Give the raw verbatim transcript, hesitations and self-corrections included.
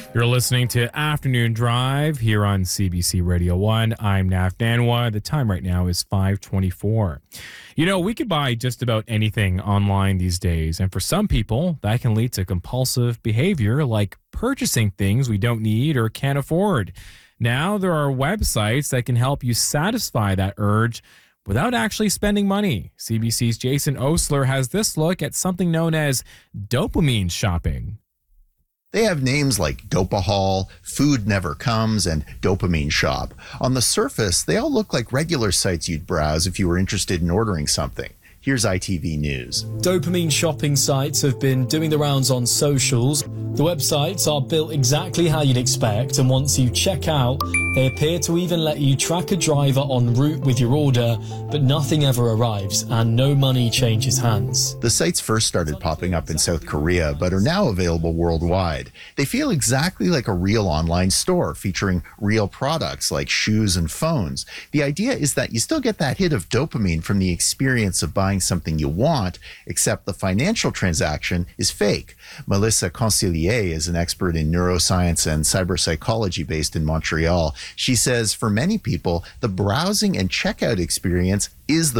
You're listening to Afternoon Drive here on C B C Radio one. I'm Naf Danwa. The time right now is five twenty-four. You know, we could buy just about anything online these days, and for some people, that can lead to compulsive behavior like purchasing things we don't need or can't afford. Now, there are websites that can help you satisfy that urge without actually spending money. C B C's Jason Osler has this look at something known as dopamine shopping. They have names like Dopahall, Food Never Comes, and Dopamine Shop. On the surface, they all look like regular sites you'd browse if you were interested in ordering something. Here's I T V News. Dopamine shopping sites have been doing the rounds on socials. The websites are built exactly how you'd expect, and once you check out, they appear to even let you track a driver en route with your order, but nothing ever arrives and no money changes hands. The sites first started popping up in South Korea, but are now available worldwide. They feel exactly like a real online store, featuring real products like shoes and phones. The idea is that you still get that hit of dopamine from the experience of buying something you want, except the financial transaction is fake. Melissa Concilier is an expert in neuroscience and cyberpsychology based in Montreal. She says for many people, the browsing and checkout experience is the